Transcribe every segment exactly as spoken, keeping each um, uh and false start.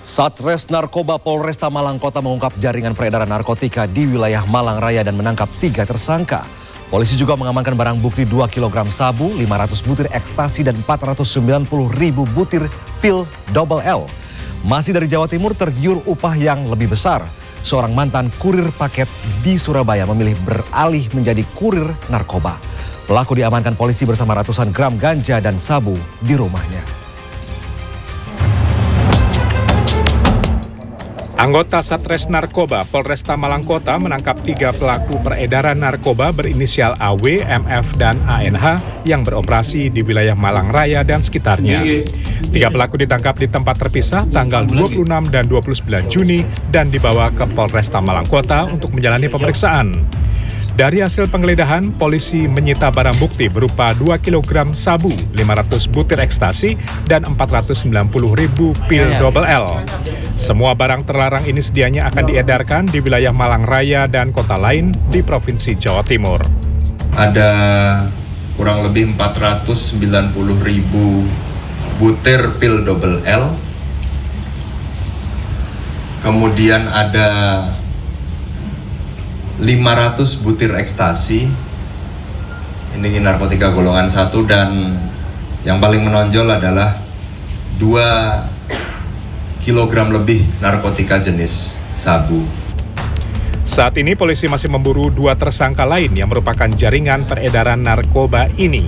Satres Narkoba Polresta Malang Kota mengungkap jaringan peredaran narkotika di wilayah Malang Raya dan menangkap tiga tersangka. Polisi juga mengamankan barang bukti dua kilogram sabu, lima ratus butir ekstasi dan empat ratus sembilan puluh ribu butir pil double L. Masih dari Jawa Timur, tergiur upah yang lebih besar. Seorang mantan kurir paket di Surabaya memilih beralih menjadi kurir narkoba. Pelaku diamankan polisi bersama ratusan gram ganja dan sabu di rumahnya. Anggota Satres Narkoba Polresta Malang Kota menangkap tiga pelaku peredaran narkoba berinisial A W, M F, dan A N H yang beroperasi di wilayah Malang Raya dan sekitarnya. Tiga pelaku ditangkap di tempat terpisah tanggal dua puluh enam dan dua puluh sembilan Juni dan dibawa ke Polresta Malang Kota untuk menjalani pemeriksaan. Dari hasil penggeledahan, polisi menyita barang bukti berupa dua kilogram sabu, lima ratus butir ekstasi, dan empat ratus sembilan puluh ribu pil double L. Semua barang terlarang ini sedianya akan diedarkan di wilayah Malang Raya dan kota lain di Provinsi Jawa Timur. Ada kurang lebih empat ratus sembilan puluh ribu butir pil double L. Kemudian ada lima ratus butir ekstasi, ini narkotika golongan satu, dan yang paling menonjol adalah dua kilogram lebih narkotika jenis sabu. Saat ini polisi masih memburu dua tersangka lain yang merupakan jaringan peredaran narkoba ini.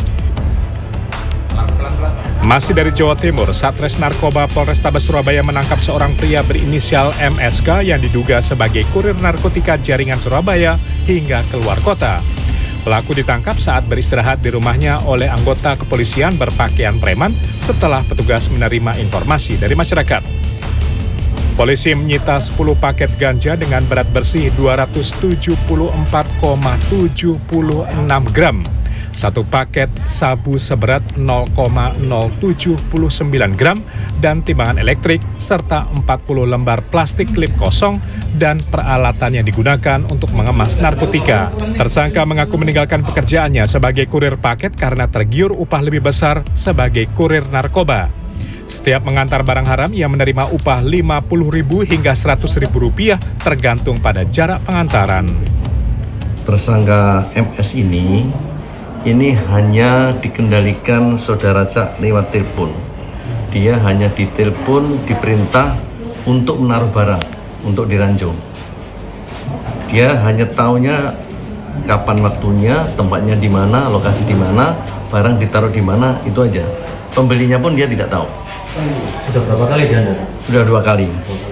Masih dari Jawa Timur, Satres Narkoba Polrestabes Surabaya menangkap seorang pria berinisial M S K yang diduga sebagai kurir narkotika jaringan Surabaya hingga keluar kota. Pelaku ditangkap saat beristirahat di rumahnya oleh anggota kepolisian berpakaian preman setelah petugas menerima informasi dari masyarakat. Polisi menyita sepuluh paket ganja dengan berat bersih dua ratus tujuh puluh empat koma tujuh enam gram. Satu paket sabu seberat nol koma nol tujuh sembilan gram dan timbangan elektrik serta empat puluh lembar plastik klip kosong dan peralatan yang digunakan untuk mengemas narkotika. Tersangka mengaku meninggalkan pekerjaannya sebagai kurir paket karena tergiur upah lebih besar sebagai kurir narkoba. Setiap mengantar barang haram ia menerima upah lima puluh ribu hingga seratus ribu rupiah tergantung pada jarak pengantaran. Tersangka M S ini Ini hanya dikendalikan saudara Cak lewat telepon. Dia hanya ditelepon, diperintah untuk menaruh barang, untuk diranjung. Dia hanya taunya kapan waktunya, tempatnya di mana, lokasi di mana, barang ditaruh di mana, itu aja. Pembelinya pun dia tidak tahu. Sudah berapa kali dia? Sudah dua kali.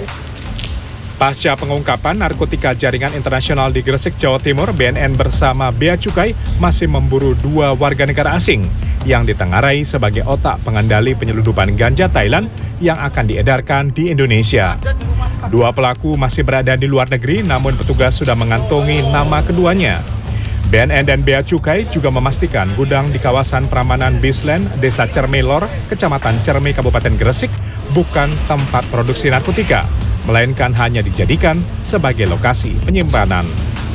Pasca pengungkapan narkotika jaringan internasional di Gresik, Jawa Timur, B N N bersama Bea Cukai masih memburu dua warga negara asing yang ditengarai sebagai otak pengendali penyelundupan ganja Thailand yang akan diedarkan di Indonesia. Dua pelaku masih berada di luar negeri, namun petugas sudah mengantongi nama keduanya. B N N dan Bea Cukai juga memastikan gudang di kawasan Pramanan Bisland, Desa Cermelor, Kecamatan Cerme, Kabupaten Gresik, bukan tempat produksi narkotika, melainkan hanya dijadikan sebagai lokasi penyimpanan.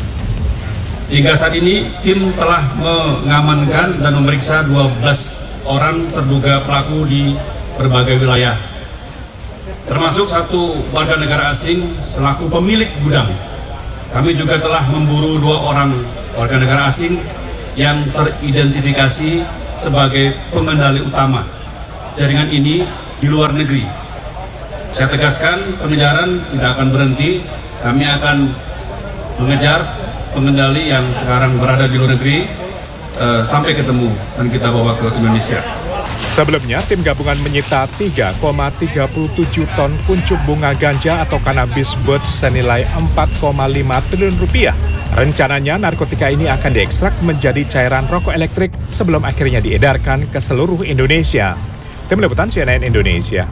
Hingga saat ini, tim telah mengamankan dan memeriksa dua belas orang terduga pelaku di berbagai wilayah, termasuk satu warga negara asing selaku pemilik gudang. Kami juga telah memburu dua orang warga negara asing yang teridentifikasi sebagai pengendali utama jaringan ini di luar negeri. Saya tegaskan, pengejaran tidak akan berhenti. Kami akan mengejar pengendali yang sekarang berada di luar negeri eh, sampai ketemu dan kita bawa ke Indonesia. Sebelumnya, tim gabungan menyita tiga koma tiga tujuh ton kuncup bunga ganja atau cannabis buds senilai empat koma lima triliun rupiah. Rencananya, narkotika ini akan diekstrak menjadi cairan rokok elektrik sebelum akhirnya diedarkan ke seluruh Indonesia. Tim Liputan C N N Indonesia.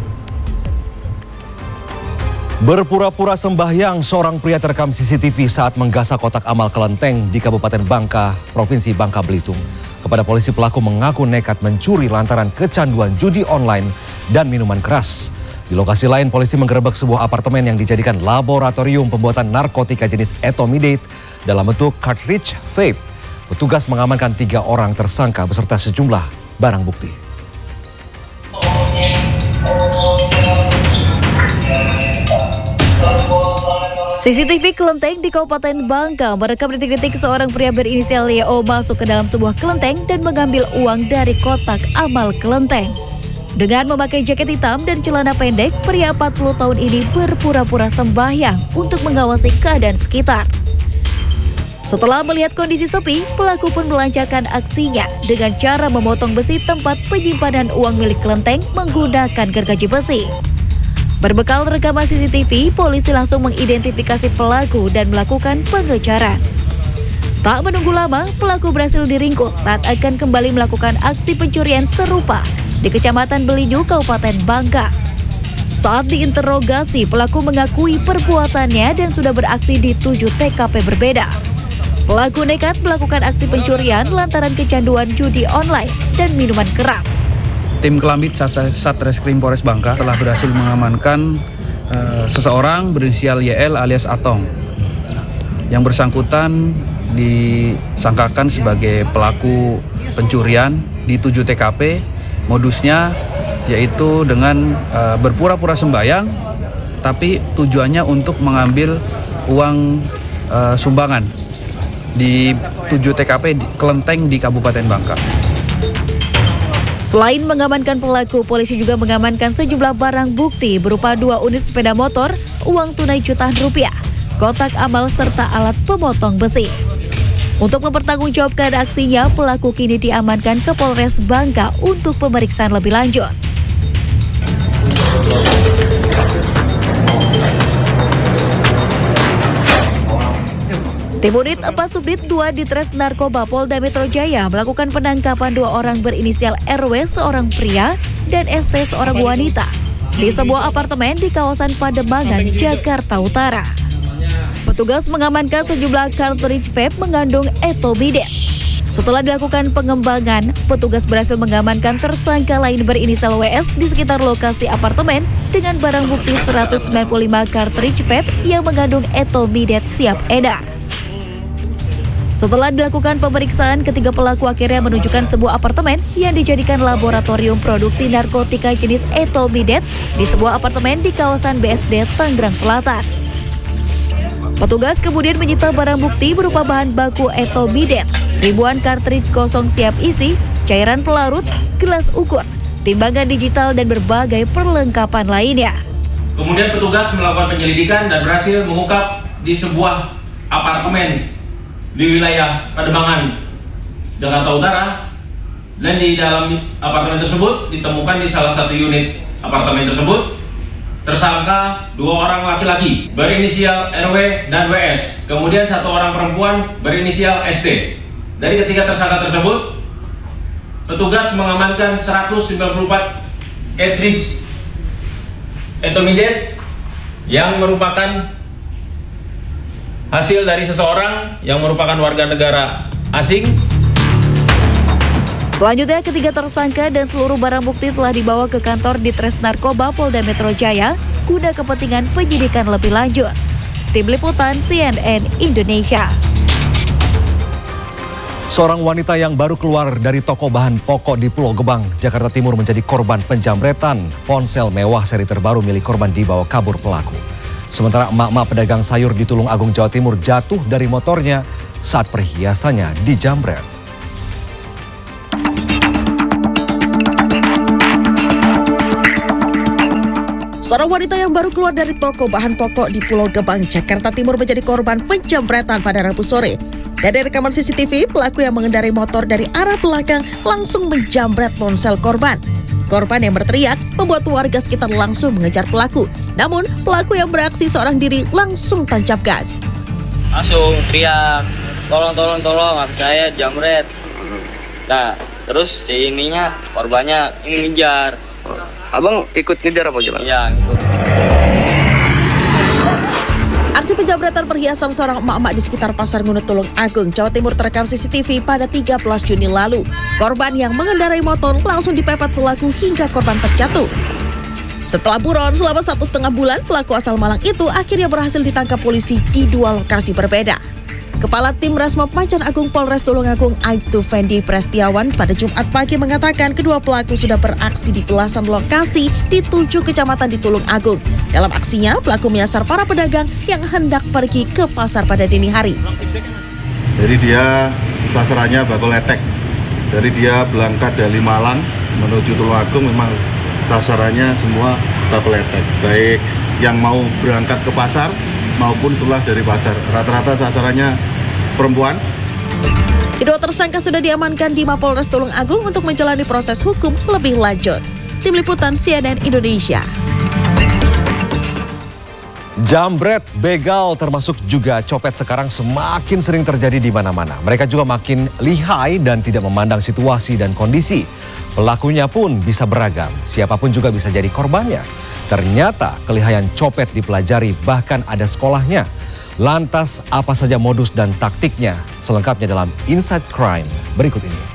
Berpura-pura sembahyang, seorang pria terekam C C T V saat menggasak kotak amal kelenteng di Kabupaten Bangka, Provinsi Bangka Belitung. Kepada polisi, pelaku mengaku nekat mencuri lantaran kecanduan judi online dan minuman keras. Di lokasi lain, polisi menggerebek sebuah apartemen yang dijadikan laboratorium pembuatan narkotika jenis etomidate dalam bentuk cartridge vape. Petugas mengamankan tiga orang tersangka beserta sejumlah barang bukti. C C T V kelenteng di Kabupaten Bangka merekam detik-detik seorang pria berinisial Y O masuk ke dalam sebuah kelenteng dan mengambil uang dari kotak amal kelenteng. Dengan memakai jaket hitam dan celana pendek, pria empat puluh tahun ini berpura-pura sembahyang untuk mengawasi keadaan sekitar. Setelah melihat kondisi sepi, pelaku pun melancarkan aksinya dengan cara memotong besi tempat penyimpanan uang milik kelenteng menggunakan gergaji besi. Berbekal rekaman C C T V, polisi langsung mengidentifikasi pelaku dan melakukan pengejaran. Tak menunggu lama, pelaku berhasil diringkus saat akan kembali melakukan aksi pencurian serupa di Kecamatan Belinyu, Kabupaten Bangka. Saat diinterogasi, pelaku mengakui perbuatannya dan sudah beraksi di tujuh T K P berbeda. Pelaku nekat melakukan aksi pencurian lantaran kecanduan judi online dan minuman keras. Tim Kelambit Satreskrim Polres Bangka telah berhasil mengamankan uh, seseorang berinisial Y L alias Atong. Yang bersangkutan disangkakan sebagai pelaku pencurian di tujuh T K P. Modusnya yaitu dengan uh, berpura-pura sembahyang, tapi tujuannya untuk mengambil uang uh, sumbangan di tujuh T K P di kelenteng di Kabupaten Bangka. Selain mengamankan pelaku, polisi juga mengamankan sejumlah barang bukti berupa dua unit sepeda motor, uang tunai jutaan rupiah, kotak amal, serta alat pemotong besi. Untuk mempertanggungjawabkan aksinya, pelaku kini diamankan ke Polres Bangka untuk pemeriksaan lebih lanjut. Tim Unit empat Subdit dua Ditres Narkoba Polda Metro Jaya melakukan penangkapan dua orang berinisial R W seorang pria dan S T seorang wanita di sebuah apartemen di kawasan Pademangan, Jakarta Utara. Petugas mengamankan sejumlah cartridge vape mengandung etomidet. Setelah dilakukan pengembangan, petugas berhasil mengamankan tersangka lain berinisial W S di sekitar lokasi apartemen dengan barang bukti seratus sembilan puluh lima cartridge vape yang mengandung etomidet siap edar. Setelah dilakukan pemeriksaan, ketiga pelaku akhirnya menunjukkan sebuah apartemen yang dijadikan laboratorium produksi narkotika jenis etomidet di sebuah apartemen di kawasan B S D Tangerang Selatan. Petugas kemudian menyita barang bukti berupa bahan baku etomidet, ribuan kartridge kosong siap isi, cairan pelarut, gelas ukur, timbangan digital, dan berbagai perlengkapan lainnya. Kemudian petugas melakukan penyelidikan dan berhasil mengungkap di sebuah apartemen di wilayah Pademangan, Jakarta Utara, dan di dalam apartemen tersebut ditemukan di salah satu unit apartemen tersebut tersangka dua orang laki-laki berinisial R W dan W S, kemudian satu orang perempuan berinisial S T. Dari ketiga tersangka tersebut, petugas mengamankan seratus sembilan puluh empat cartridge etomidet yang merupakan hasil dari seseorang yang merupakan warga negara asing. Selanjutnya, ketiga tersangka dan seluruh barang bukti telah dibawa ke kantor Ditres Narkoba Polda Metro Jaya guna kepentingan penyidikan lebih lanjut. Tim Liputan C N N Indonesia. Seorang wanita yang baru keluar dari toko bahan pokok di Pulau Gebang, Jakarta Timur menjadi korban penjamretan. Ponsel mewah seri terbaru milik korban dibawa kabur pelaku. Sementara emak-emak pedagang sayur di Tulung Agung, Jawa Timur jatuh dari motornya saat perhiasannya dijamret. Seorang wanita yang baru keluar dari toko bahan pokok di Pulau Gebang, Jakarta Timur menjadi korban penjamretan pada Rabu sore. Dari rekaman C C T V, pelaku yang mengendarai motor dari arah belakang langsung menjamret ponsel korban. Korban yang berteriak membuat warga sekitar langsung mengejar pelaku. Namun, pelaku yang beraksi seorang diri langsung tancap gas. Langsung teriak, tolong, tolong, tolong, habis saya jamret. Nah, terus si ininya, korbannya ini ngejar. Abang ikut ngejar apa gimana? Iya, ikut. Aksi penjamretan perhiasan seorang emak-emak di sekitar Pasar Ngunut Tulung Agung, Jawa Timur terekam C C T V pada tiga belas Juni lalu. Korban yang mengendarai motor langsung dipepet pelaku hingga korban terjatuh. Setelah buron selama satu setengah bulan, pelaku asal Malang itu akhirnya berhasil ditangkap polisi di dua lokasi berbeda. Kepala Tim Resmob Macan Agung Polres Tulungagung Aibtu Fendi Prestiawan pada Jumat pagi mengatakan kedua pelaku sudah beraksi di belasan lokasi di tujuh kecamatan di Tulungagung. Dalam aksinya, pelaku menyasar para pedagang yang hendak pergi ke pasar pada dini hari. Jadi dia sasarannya bakul letek. Dari dia berangkat dari Malang menuju Tulungagung memang sasarannya semua bakul letek. Baik yang mau berangkat ke pasar maupun setelah dari pasar. Rata-rata sasarannya perempuan. Kedua tersangka sudah diamankan di Mapolres Tulungagung untuk menjalani proses hukum lebih lanjut. Tim Liputan C N N Indonesia. Jambret, begal, termasuk juga copet sekarang semakin sering terjadi di mana-mana. Mereka juga makin lihai dan tidak memandang situasi dan kondisi. Pelakunya pun bisa beragam, siapapun juga bisa jadi korbannya. Ternyata kelihayan copet dipelajari, bahkan ada sekolahnya. Lantas apa saja modus dan taktiknya? Selengkapnya dalam Inside Crime berikut ini.